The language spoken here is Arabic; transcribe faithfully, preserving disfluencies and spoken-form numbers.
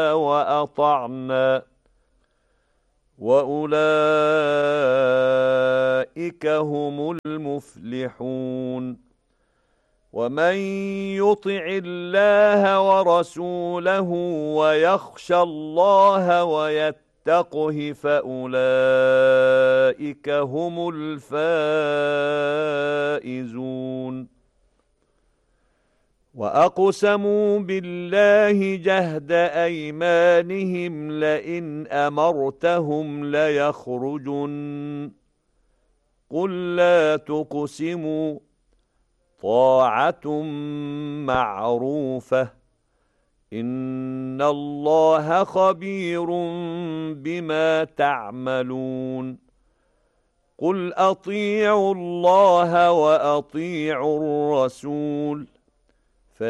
وأطعنا وأولئك هم المفلحون. ومن يطع الله ورسوله ويخشى الله ويتقه فأولئك هم الفائزون. وأقسموا بالله جهد أيمانهم لئن أمرتهم ليخرجن قل لا تقسموا طاعة معروفة إن الله خبير بما تعملون. قل أطيعوا الله وأطيعوا الرسول